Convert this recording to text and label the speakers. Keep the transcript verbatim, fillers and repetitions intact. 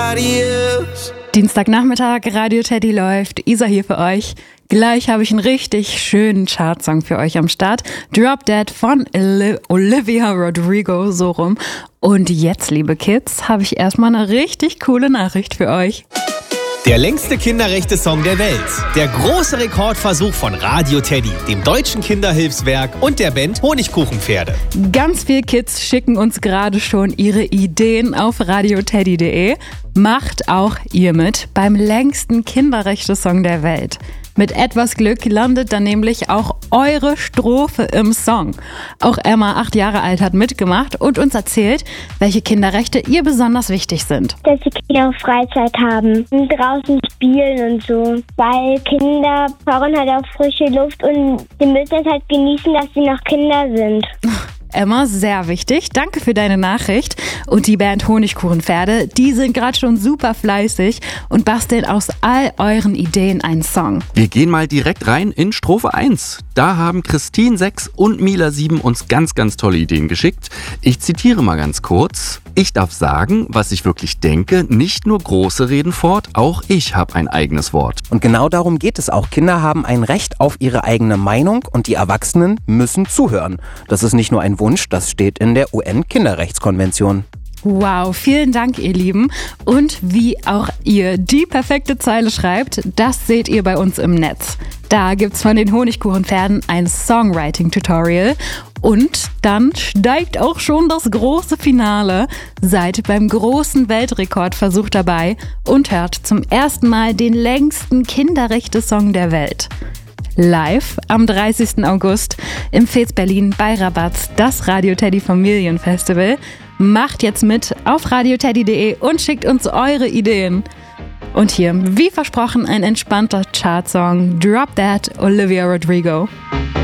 Speaker 1: nobody else.
Speaker 2: Dienstagnachmittag, Radio Teddy läuft. Isa hier für euch. Gleich habe ich einen richtig schönen Chartsong für euch am Start. Drop Dead von Olivia Rodrigo, so rum. Und jetzt, liebe Kids, habe ich erstmal eine richtig coole Nachricht für euch.
Speaker 3: Der längste Kinderrechte-Song der Welt. Der große Rekordversuch von Radio Teddy, dem Deutschen Kinderhilfswerk und der Band Honigkuchenpferde.
Speaker 2: Ganz viele Kids schicken uns gerade schon ihre Ideen auf radioteddy punkt de. Macht auch ihr mit beim längsten Kinderrechte-Song der Welt. Mit etwas Glück landet dann nämlich auch eure Strophe im Song. Auch Emma, acht Jahre alt, hat mitgemacht und uns erzählt, welche Kinderrechte ihr besonders wichtig sind.
Speaker 4: Dass die Kinder auch Freizeit haben und draußen spielen und so. Weil Kinder brauchen halt auch frische Luft und sie müssen es halt genießen, dass sie noch Kinder sind.
Speaker 2: Emma, sehr wichtig. Danke für deine Nachricht. Und die Band Honigkuchenpferde, die sind gerade schon super fleißig und basteln aus all euren Ideen einen Song.
Speaker 5: Wir gehen mal direkt rein in Strophe eins. Da haben Christine sechs und Mila sieben uns ganz, ganz tolle Ideen geschickt. Ich zitiere mal ganz kurz. Ich darf sagen, was ich wirklich denke, nicht nur Große reden fort, auch ich habe ein eigenes Wort.
Speaker 6: Und genau darum geht es auch. Kinder haben ein Recht auf ihre eigene Meinung und die Erwachsenen müssen zuhören. Das ist nicht nur ein Wunsch, das steht in der U N-Kinderrechtskonvention.
Speaker 2: Wow, vielen Dank, ihr Lieben. Und wie auch ihr die perfekte Zeile schreibt, das seht ihr bei uns im Netz. Da gibt's von den Honigkuchenpferden ein Songwriting-Tutorial. Und dann steigt auch schon das große Finale. Seid beim großen Weltrekordversuch dabei und hört zum ersten Mal den längsten Kinderrechte-Song der Welt. Live am dreißigsten August im Fez Berlin bei Rabatz, das Radio Teddy Familienfestival. Macht jetzt mit auf radioteddy punkt de und schickt uns eure Ideen. Und hier, wie versprochen, ein entspannter Chartsong. Drop That, Olivia Rodrigo.